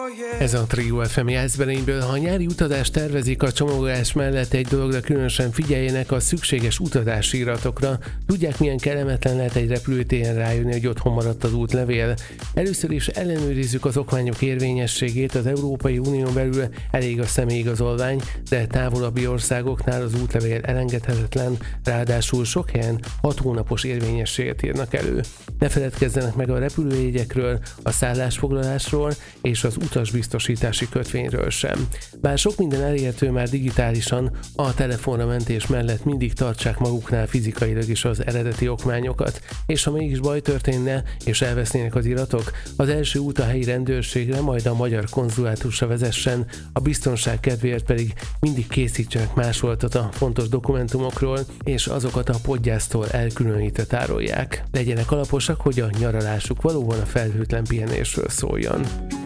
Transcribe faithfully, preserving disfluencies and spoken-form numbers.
Ez a Trio ef em Jászberényből. Ha nyári utazást tervezik, a csomagolás mellett egy dologra különösen figyeljenek: a szükséges utazási iratokra. Tudják, milyen kellemetlen lehet egy repülőtéren rájönni, hogy otthon maradt az útlevél. Először is ellenőrizzük az okmányok érvényességét. Az Európai Unión belül elég a személyigazolvány, de távolabbi országoknál az útlevél elengedhetetlen, ráadásul sok helyen hat hónapos érvényességet írnak elő. Ne feledkezzenek meg a repülőjegyekről, a szállásfoglalásról és az utasbiztosítási kötvényről sem. Bár sok minden elérhető már digitálisan, a telefonra mentés mellett mindig tartsák maguknál fizikailag is az eredeti okmányokat, és ha mégis baj történne és elvesznének az iratok, az első út a helyi rendőrségre, majd a magyar konzulátusra vezessen, a biztonság kedvéért pedig mindig készítsenek másolatot a fontos dokumentumokról, és azokat a podgyásztól elkülönítve tárolják. Legyenek alaposak, hogy a nyaralásuk valóban a felhőtlen pihenésről szóljon.